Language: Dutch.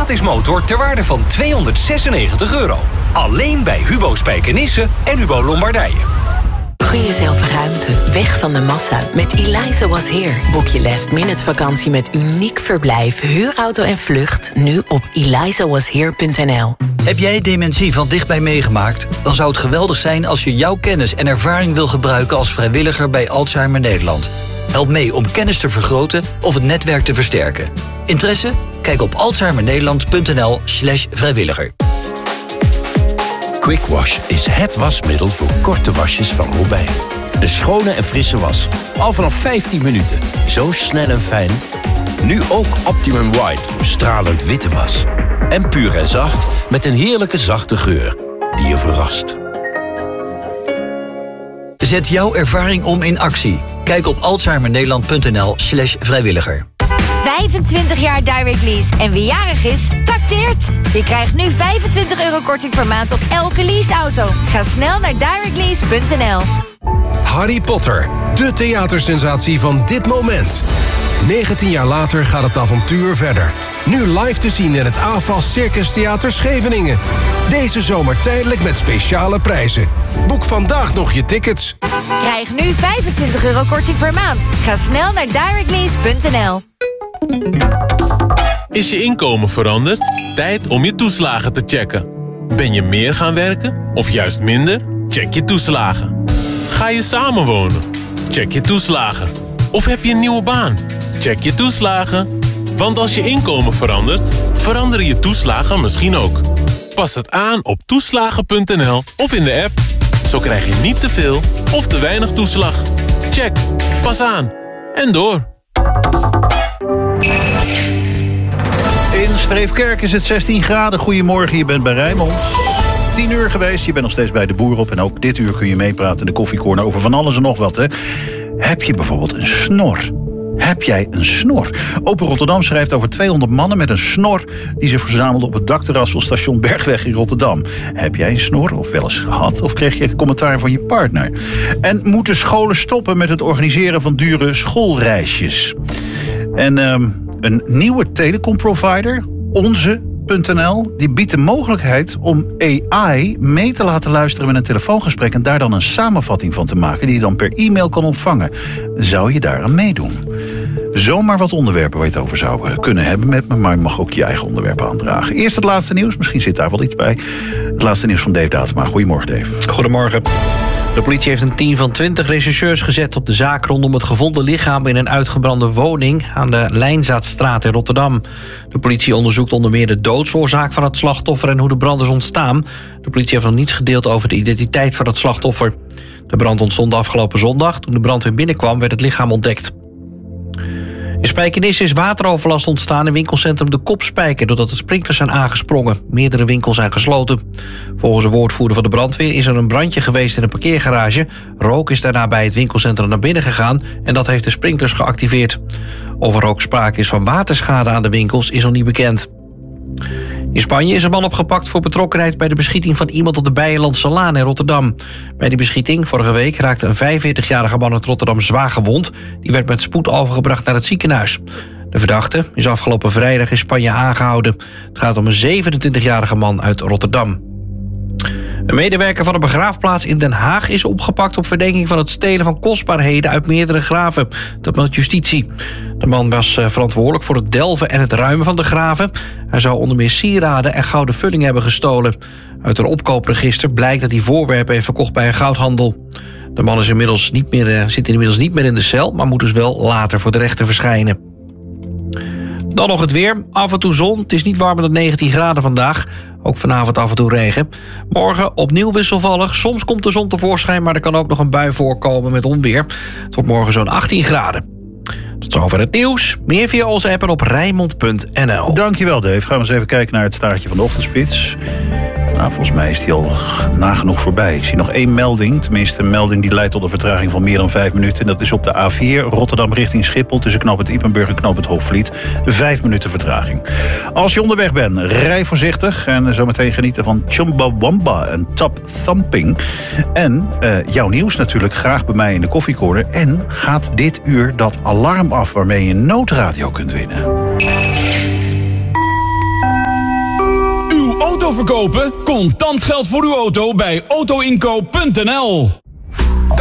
gratis motor ter waarde van €296. Alleen bij Hubo Spijkenisse en Hubo Lombardije. Gun jezelf ruimte, weg van de massa. Met Eliza Was Here boek je last-minute vakantie met uniek verblijf, huurauto en vlucht nu op elizawashere.nl. Heb jij dementie van dichtbij meegemaakt? Dan zou het geweldig zijn als je jouw kennis en ervaring wil gebruiken als vrijwilliger bij Alzheimer Nederland. Help mee om kennis te vergroten of het netwerk te versterken. Interesse? Kijk op alzheimernederland.nl/vrijwilliger. Quick Wash is het wasmiddel voor korte wasjes van Robijn. Een schone en frisse was. Al vanaf 15 minuten. Zo snel en fijn. Nu ook Optimum White voor stralend witte was. En puur en zacht met een heerlijke zachte geur die je verrast. Zet jouw ervaring om in actie. Kijk op alzheimernederland.nl/vrijwilliger. 25 jaar Direct Lease. En wie jarig is, trakteert. Je krijgt nu €25 korting per maand op elke leaseauto. Ga snel naar directlease.nl. Harry Potter, de theatersensatie van dit moment. 19 jaar later gaat het avontuur verder. Nu live te zien in het AFAS Circus Theater Scheveningen. Deze zomer tijdelijk met speciale prijzen. Boek vandaag nog je tickets. Krijg nu €25 korting per maand. Ga snel naar directlease.nl. Is je inkomen veranderd? Tijd om je toeslagen te checken. Ben je meer gaan werken of juist minder? Check je toeslagen. Ga je samenwonen? Check je toeslagen. Of heb je een nieuwe baan? Check je toeslagen. Want als je inkomen verandert, veranderen je toeslagen misschien ook. Pas het aan op toeslagen.nl of in de app. Zo krijg je niet te veel of te weinig toeslag. Check. Pas aan. En door. In Streefkerk is het 16 graden. Goedemorgen, je bent bij Rijnmond. 10 uur geweest, je bent nog steeds bij de boer op. En ook dit uur kun je meepraten in de koffiecorner over van alles en nog wat. Hè. Heb je bijvoorbeeld een snor? Heb jij een snor? Open Rotterdam schrijft over 200 mannen met een snor die ze verzamelden op het dakterras van station Bergweg in Rotterdam. Heb jij een snor of wel eens gehad? Of kreeg je commentaar van je partner? En moeten scholen stoppen met het organiseren van dure schoolreisjes? En een nieuwe telecomprovider, Onze.nl, die biedt de mogelijkheid om AI mee te laten luisteren met een telefoongesprek en daar dan een samenvatting van te maken die je dan per e-mail kan ontvangen. Zou je daar aan meedoen? Zomaar wat onderwerpen waar je het over zou kunnen hebben met me, maar je mag ook je eigen onderwerpen aandragen. Eerst het laatste nieuws, misschien zit daar wel iets bij. Het laatste nieuws van Dave Datema. Goedemorgen, Dave. Goedemorgen. De politie heeft een team van 20 rechercheurs gezet op de zaak rondom het gevonden lichaam in een uitgebrande woning aan de Lijnzaadstraat in Rotterdam. De politie onderzoekt onder meer de doodsoorzaak van het slachtoffer en hoe de brand is ontstaan. De politie heeft nog niets gedeeld over de identiteit van het slachtoffer. De brand ontstond afgelopen zondag. Toen de brandweer binnenkwam werd het lichaam ontdekt. In Spijkenisse is wateroverlast ontstaan in winkelcentrum De Kopspijker doordat de sprinklers zijn aangesprongen. Meerdere winkels zijn gesloten. Volgens een woordvoerder van de brandweer is er een brandje geweest in een parkeergarage. Rook is daarna bij het winkelcentrum naar binnen gegaan en dat heeft de sprinklers geactiveerd. Of er ook sprake is van waterschade aan de winkels is nog niet bekend. In Spanje is een man opgepakt voor betrokkenheid bij de beschieting van iemand op de Bijenlandse Laan in Rotterdam. Bij die beschieting vorige week raakte een 45-jarige man uit Rotterdam zwaar gewond. Die werd met spoed overgebracht naar het ziekenhuis. De verdachte is afgelopen vrijdag in Spanje aangehouden. Het gaat om een 27-jarige man uit Rotterdam. Een medewerker van een begraafplaats in Den Haag is opgepakt op verdenking van het stelen van kostbaarheden uit meerdere graven. Dat meldt justitie. De man was verantwoordelijk voor het delven en het ruimen van de graven. Hij zou onder meer sieraden en gouden vullingen hebben gestolen. Uit een opkoopregister blijkt dat hij voorwerpen heeft verkocht bij een goudhandel. De man is zit inmiddels niet meer in de cel, maar moet dus wel later voor de rechter verschijnen. Dan nog het weer. Af en toe zon. Het is niet warmer dan 19 graden vandaag. Ook vanavond af en toe regen. Morgen opnieuw wisselvallig. Soms komt de zon tevoorschijn, maar er kan ook nog een bui voorkomen met onweer. Het wordt morgen zo'n 18 graden. Tot zover het nieuws. Meer via onze app en op Rijnmond.nl. Dankjewel, Dave. Gaan we eens even kijken naar het staartje van de ochtendspits. Nou, volgens mij is die al nagenoeg voorbij. Ik zie nog 1 melding. Tenminste, een melding die leidt tot een vertraging van meer dan 5 minuten. En dat is op de A4 Rotterdam richting Schiphol. Tussen knooppunt Ypenburg en knooppunt Hoogvliet. 5 minuten vertraging. Als je onderweg bent, rij voorzichtig. En zometeen genieten van Chumbawamba en Top Thumping. En jouw nieuws natuurlijk graag bij mij in de koffiecorner. En gaat dit uur dat alarm af waarmee je noodradio kunt winnen. auto verkopen? Contant geld voor uw auto bij autoinkoop.nl.